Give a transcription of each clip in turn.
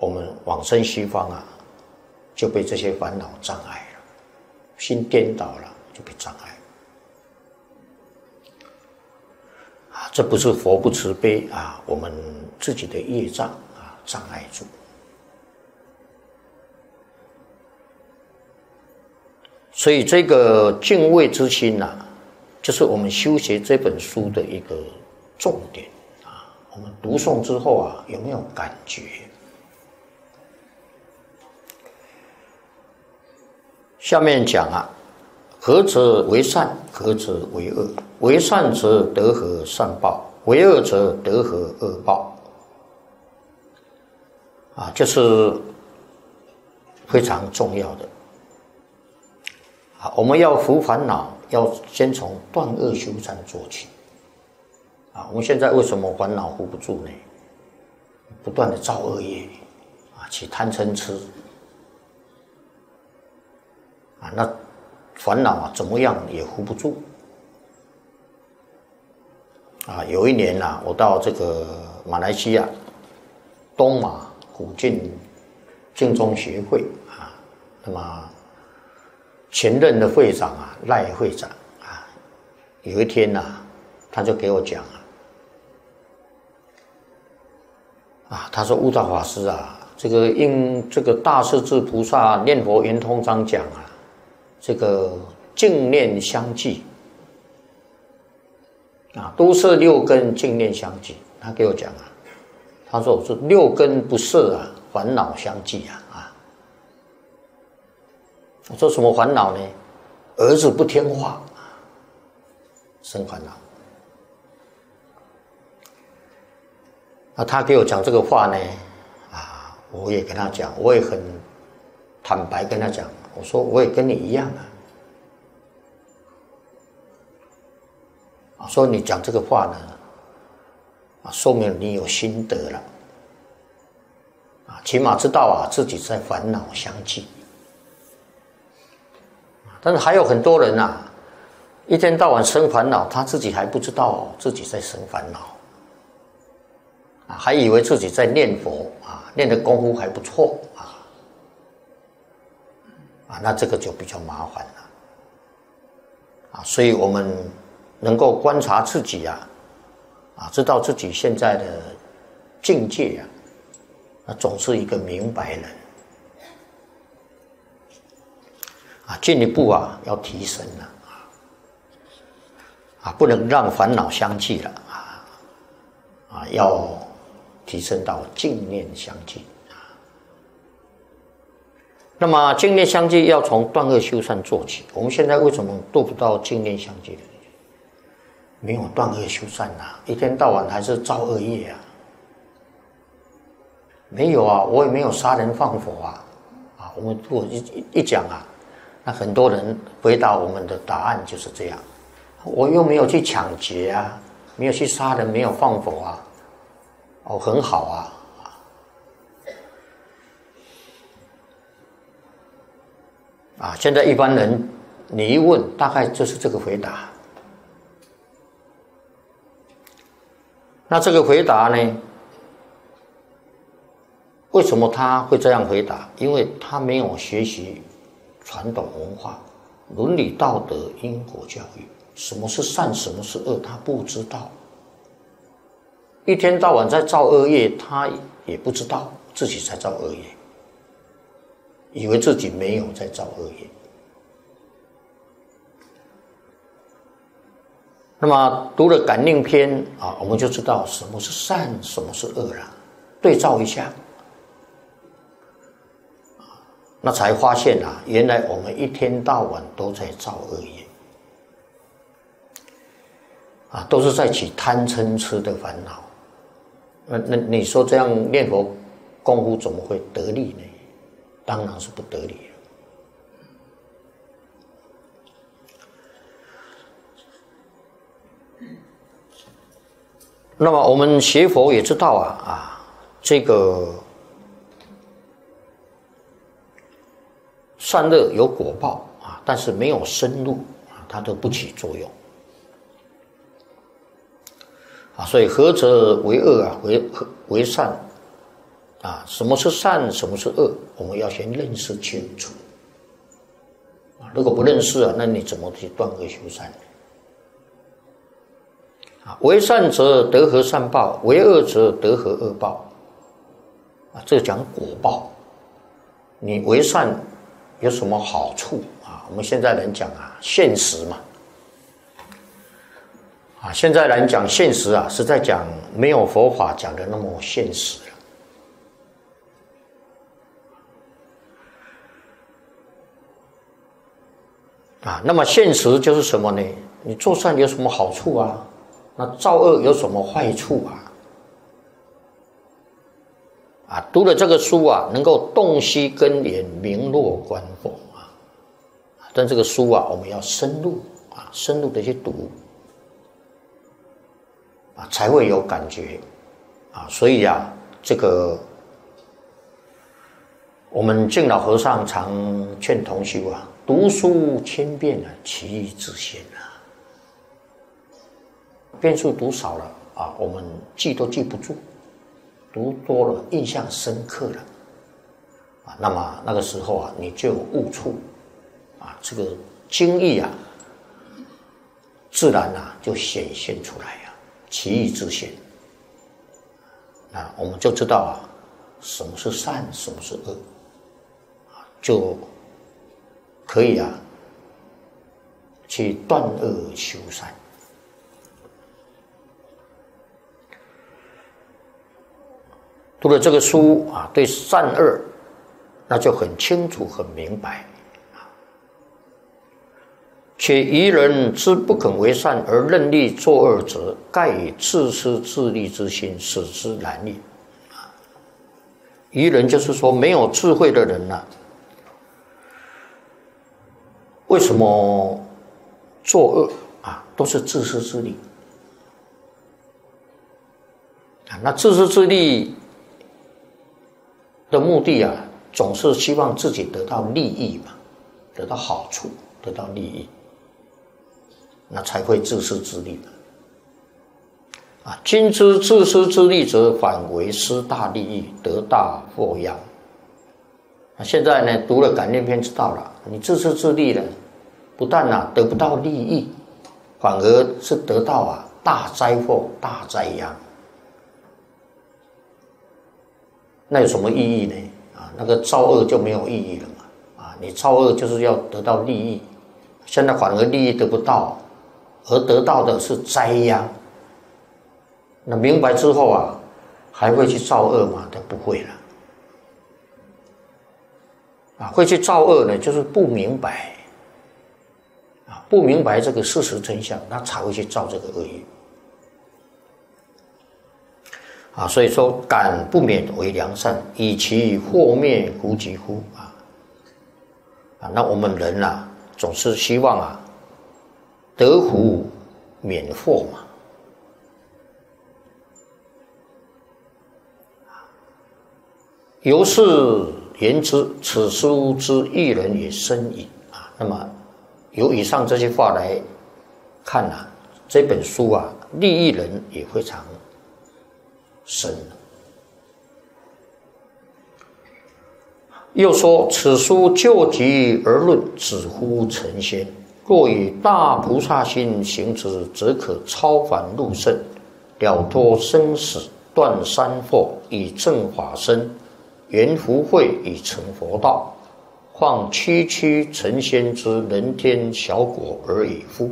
我们往生西方啊，就被这些烦恼障碍了，心颠倒了就被障碍啊，这不是佛不慈悲啊，我们自己的业障啊障碍住。所以这个敬畏之心啊，就是我们修学这本书的一个重点啊。我们读诵之后啊，有没有感觉？下面讲啊，何者为善，何者为恶？为善者得何善报？为恶者得何恶报？啊，这是非常重要的。我们要伏烦恼，要先从断恶修善做起。啊，我们现在为什么烦恼伏不住呢？不断的造恶业，啊，起贪嗔痴，啊，那烦恼啊怎么样也伏不住。啊，有一年啊，我到这个马来西亚东马虎进净宗学会啊，那么前任的会长啊，赖会长啊，有一天啊，他就给我讲啊，他说悟道法师啊，这个应这个大势至菩萨念佛圆通章讲啊，这个净念相继啊，都摄六根净念相继。他给我讲啊，他说我是六根不摄啊，烦恼相继啊。我说什么烦恼呢？儿子不听话，生烦恼。那他给我讲这个话呢，啊，我也跟他讲，我也很坦白跟他讲，我说我也跟你一样啊。说你讲这个话呢，啊，说明你有心得了，啊，起码知道啊自己在烦恼相继。但是还有很多人啊，一天到晚生烦恼，他自己还不知道自己在生烦恼，啊，还以为自己在念佛啊，念的功夫还不错啊，那这个就比较麻烦了，啊，所以我们能够观察自己啊，知道自己现在的境界啊，那总是一个明白人。进一步啊，要提升了不能让烦恼相继了要提升到净念相继那么净念相继要从断恶修善做起。我们现在为什么做不到净念相继？没有断恶修善一天到晚还是造恶业没有我也没有杀人放火我们如果一讲那很多人回答我们的答案就是这样，我又没有去抢劫没有去杀人，没有放火很好现在一般人你一问，大概就是这个回答。那这个回答呢，为什么他会这样回答？因为他没有学习传统文化、伦理道德、因果教育，什么是善，什么是恶，他不知道。一天到晚在造恶业，他也不知道自己在造恶业，以为自己没有在造恶业。那么读了感应篇我们就知道什么是善，什么是恶了，对照一下。那才发现原来我们一天到晚都在造恶业都是在起贪嗔痴的烦恼。那你说这样念佛功夫怎么会得力呢？当然是不得力了。那么我们学佛也知道这个善恶有果报但是没有深入它都不起作用所以何者为恶为善什么是善，什么是恶，我们要先认识清楚。如果不认识那你怎么去断恶修善？为善者得何善报？为恶者得何恶报？这讲果报。你为善有什么好处我们现在人讲现实嘛。现在人讲现实是在讲没有佛法讲的那么现实了。那么现实就是什么呢？你做善有什么好处那造恶有什么坏处读了这个书能够洞悉根源，明落观风但这个书我们要深入的去读才会有感觉所以这个我们净老和尚常劝同修读书千遍其义自现遍数读少了我们记都记不住，读多了印象深刻了那么那个时候你就有悟处这个经义自然就显现出来其义自现。我们就知道什么是善，什么是恶就可以去断恶修善。读了这个书对善恶那就很清楚很明白且愚人之不肯为善而任力作恶者，盖以自私自利之心，使之难也。愚人就是说没有智慧的人为什么作恶都是自私自利那自私自利的目的总是希望自己得到利益嘛，得到好处，得到利益，那才会自私自利今之自私自利者，反为失大利益，得大祸殃。现在呢，读了感念篇知道了，你自私自利了，不但得不到利益，反而是得到大灾祸、大灾殃。那有什么意义呢？那个造恶就没有意义了嘛。你造恶就是要得到利益，现在反而利益得不到，而得到的是灾殃。那明白之后还会去造恶吗？他不会了。会去造恶呢，就是不明白不明白这个事实真相，他才会去造这个恶业所以说敢不免为良善，以其祸灭乎及乎那我们人总是希望得福免祸嘛。由是言之，此书之一人也深矣那么由以上这些话来看这本书利益人也非常深。又说此书就题而论，只乎成仙。若以大菩萨心行之，则可超凡入圣，了脱生死，断三惑，以正法身，圆福慧，以成佛道。况区区成仙之人天小果而已乎？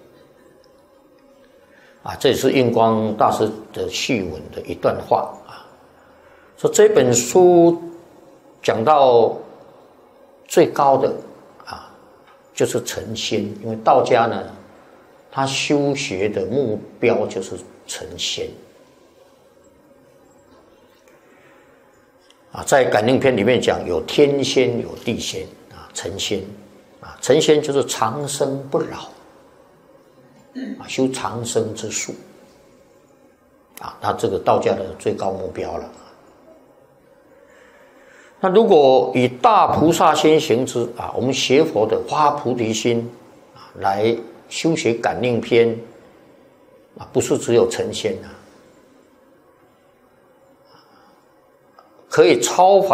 这也是印光大师的序文的一段话说这本书讲到最高的就是成仙，因为道家呢，他修学的目标就是成仙在感应篇里面讲有天仙有地仙成仙成仙就是长生不老修长生之术那这个道家的最高目标了。那如果以大菩萨心行之我们学佛的发菩提心来修学感应篇不是只有成仙可以超凡